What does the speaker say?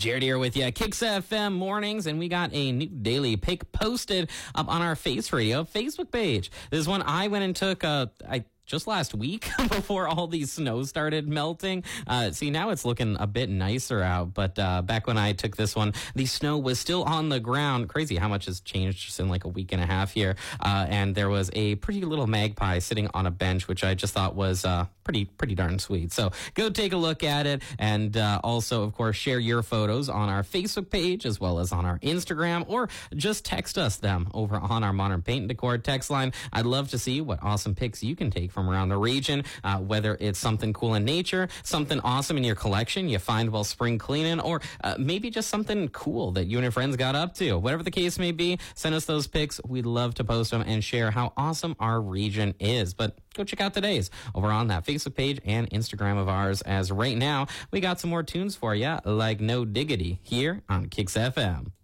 Jared here with you, Kicks FM mornings, and we got a new daily pic posted up on our Face Radio Facebook page. This is one I went and took, just last week before all these snows started melting. See, now it's looking a bit nicer out, but back when I took this one, the snow was still on the ground. Crazy how much has changed just in like a week and a half here. And there was a pretty little magpie sitting on a bench, which I just thought was pretty darn sweet. So go take a look at it, and also, of course, share your photos on our Facebook page as well as on our Instagram, or just text us them over on our Modern Paint and Decor text line. I'd love to see what awesome pics you can take from around the region, whether it's something cool in nature, something awesome in your collection you find while spring cleaning, or maybe just something cool that you and your friends got up to. Whatever the case may be, send us those pics. We'd love to post them and share how awesome our region is. But go check out today's over on that Facebook page and Instagram of ours, as right now we got some more tunes for you, like No Diggity, here on Kicks FM.